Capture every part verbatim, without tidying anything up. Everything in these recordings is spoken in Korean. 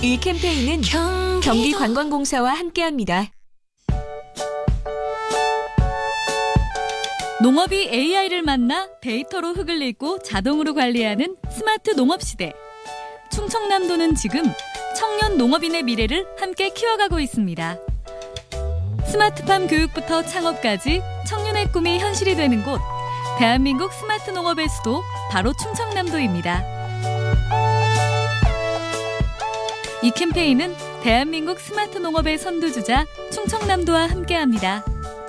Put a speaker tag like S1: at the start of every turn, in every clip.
S1: 이 캠페인은 경기관광공사와 함께합니다.
S2: 농업이 에이아이를 만나 데이터로 흙을 읽고 자동으로 관리하는 스마트 농업시대. 충청남도는 지금 청년 농업인의 미래를 함께 키워가고 있습니다. 스마트팜 교육부터 창업까지 청년의 꿈이 현실이 되는 곳, 대한민국 스마트 농업의 수도 바로 충청남도입니다. 이 캠페인은 대한민국 스마트 농업의 선두주자 충청남도와 함께합니다.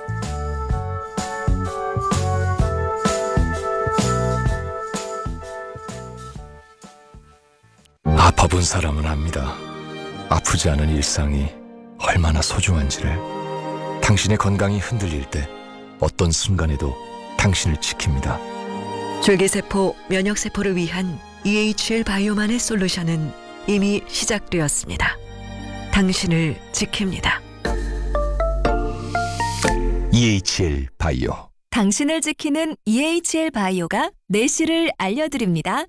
S3: 아파본 사람은 압니다. 아프지 않은 일상이 얼마나 소중한지를. 당신의 건강이 흔들릴 때 어떤 순간에도 당신을 지킵니다.
S4: 줄기세포, 면역세포를 위한 이에이치엘 바이오만의 솔루션은 이미 시작되었습니다. 당신을 지킵니다.
S3: 이에이치엘 바이오.
S1: 당신을 지키는 이에이치엘 바이오가 내실을 알려드립니다.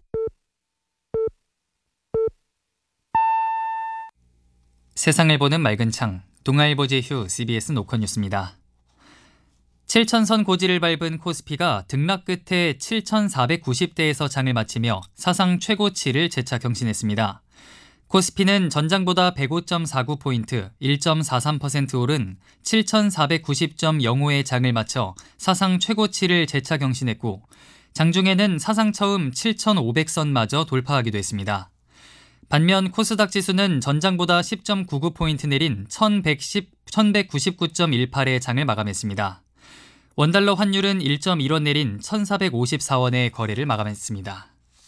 S5: 세상을 보는 맑은 창, 동아일보 제휴 씨비에스 노컷뉴스입니다. 칠천선 고지를 밟은 코스피가 등락 끝에 칠천사백구십 대에서 장을 마치며 사상 최고치를 재차 경신했습니다. 코스피는 전장보다 백오 점 사구 포인트, 일 점 사삼 퍼센트 오른 칠천사백구십 점 영오의 장을 마쳐 사상 최고치를 재차 경신했고, 장중에는 사상 처음 칠천오백 선마저 돌파하기도 했습니다. 반면 코스닥 지수는 전장보다 십 점 구구 포인트 내린 천백구십구 점 일팔의 장을 마감했습니다. 원달러 환율은 일 점 일 원 내린 천사백오십사 원의 거래를 마감했습니다.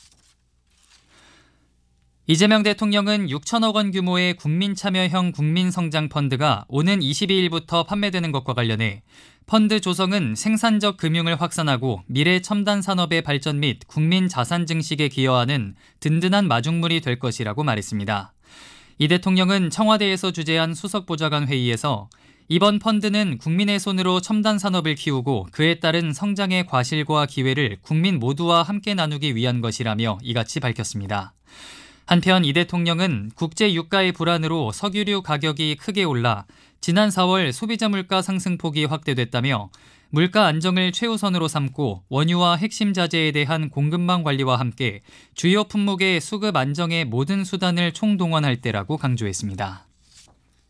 S5: 이재명 대통령은 육천억 원 규모의 국민참여형 국민성장펀드가 오는 이십이일부터 판매되는 것과 관련해 펀드 조성은 생산적 금융을 확산하고 미래 첨단 산업의 발전 및 국민 자산 증식에 기여하는 든든한 마중물이 될 것이라고 말했습니다. 이 대통령은 청와대에서 주재한 수석보좌관 회의에서 이번 펀드는 국민의 손으로 첨단 산업을 키우고 그에 따른 성장의 과실과 기회를 국민 모두와 함께 나누기 위한 것이라며 이같이 밝혔습니다. 한편 이 대통령은 국제 유가의 불안으로 석유류 가격이 크게 올라 지난 사월 소비자 물가 상승폭이 확대됐다며 물가 안정을 최우선으로 삼고 원유와 핵심 자재에 대한 공급망 관리와 함께 주요 품목의 수급 안정의 모든 수단을 총동원할 때라고 강조했습니다.